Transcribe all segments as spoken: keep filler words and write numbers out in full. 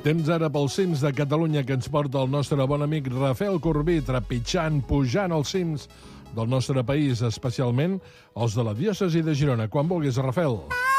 Temps ara pels cims de Catalunya que ens porta el nostre bon amic Rafael Corbí, trepitjant, pujant als cims del nostre país, especialment els de la diòcesi de Girona. Quan vulguis, Rafael.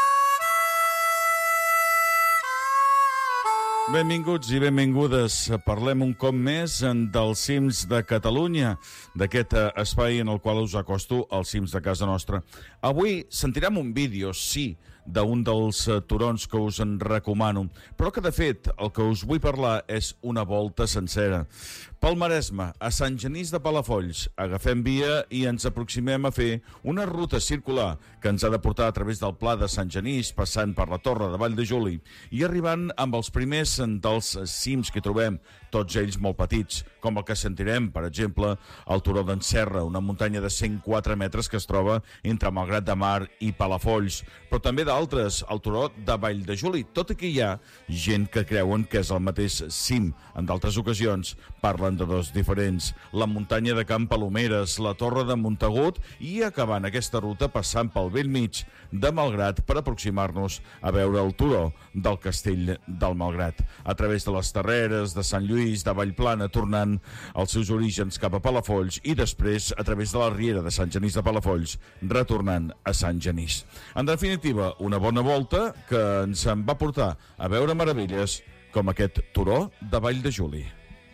Benvinguts i benvingudes. Parlem un cop més dels cims de Catalunya, d'aquest espai en el qual us acosto als cims de casa nostra. Avui sentirem un vídeo, sí, d'un dels turons que us en recomano, però que de fet el que us vull parlar és una volta sencera. Pel Maresme, a Sant Genís de Palafolls, agafem via i ens aproximem a fer una ruta circular que ens ha de portar a través del Pla de Sant Genís, passant per la Torre de Vall de Juli i arribant amb els primers dels cims que trobem, tots ells molt petits, com el que sentirem, per exemple, al Turó d'en Serra, una muntanya de cent quatre metres que es troba entre Malgrat de Mar i Palafolls, però també d'altres, al Turó de Vall de Juli, tot i que hi ha gent que creuen que és el mateix cim. En d'altres ocasions parlen de dos diferents, la muntanya de Can Palomeres, la Torre de Montagut i acabant aquesta ruta passant pel bell mig de Malgrat per aproximar-nos a veure el turó del Castell del Malgrat, a través de les Terreres, de Sant Lluís, de Vallplana, tornant als seus orígens cap a Palafolls i després a través de la Riera de Sant Genís de Palafolls, retornant a Sant Genís. En definitiva, una bona volta que ens en va portar a veure meravelles com aquest turó de Vall de Juli.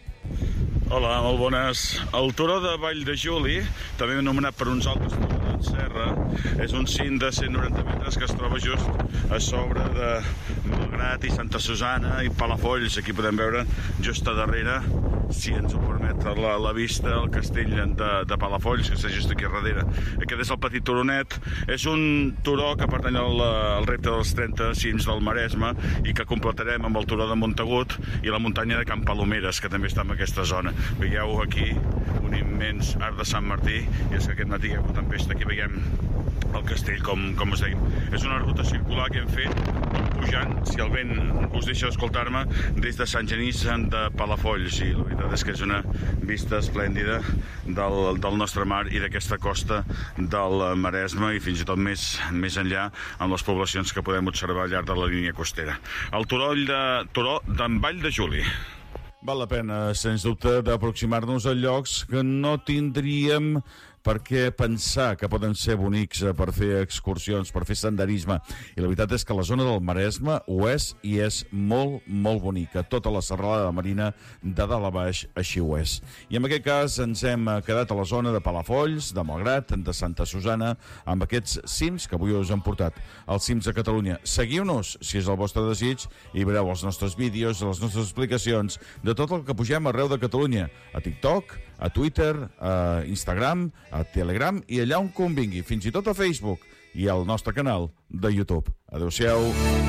Hola, molt bones. El turó de Vall de Juli, també anomenat per uns altres Turó d'en Serra, és un cim de cent noranta metres que es troba just a sobre de Malgrat i Santa Susana i Palafolls. Aquí podem veure just a darrere, si ens ho permet la, la vista, el castell de, de Palafolls, que està just aquí darrere. Aquest és el petit turonet. És un turó que pertany al, al repte dels trenta cims del Maresme i que completarem amb el turó de Montagut i la muntanya de Can Palomeres, que també està en aquesta zona. Veieu aquí un immens arc de Sant Martí, i és que aquest matí hi ha hagut tempesta. Aquí veiem el castell, com, com us deim. És una ruta circular que hem fet pujant, si el vent us deixa escoltar-me, des de Sant Genís de Palafolls, i la veritat és que és una vista esplèndida del, del nostre mar i d'aquesta costa del Maresme i fins i tot més, més enllà amb les poblacions que podem observar al llarg de la línia costera. El turó de, turó d'en Vall de Juli. Val la pena, sens dubte, d'aproximar-nos a llocs que no tindríem per què pensar que poden ser bonics per fer excursions, per fer senderisme. I la veritat és que la zona del Maresme ho és i és molt, molt bonica. Tota la serralada marina de dalt a baix així ho és. I en aquest cas ens hem quedat a la zona de Palafolls, de Malgrat, de Santa Susana, amb aquests cims que avui us han portat, els cims de Catalunya. Seguiu-nos, si és el vostre desig, i veureu els nostres vídeos, les nostres explicacions de tot el que pugem arreu de Catalunya, a TikTok, a Twitter, a Instagram, a Telegram i allà on convingui, fins i tot a Facebook i al nostre canal de YouTube. Adéu-siau.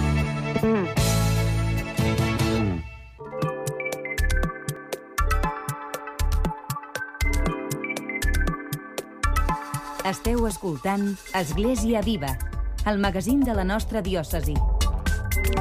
Esteu escoltant Església Viva, el magazín de la nostra diòcesi.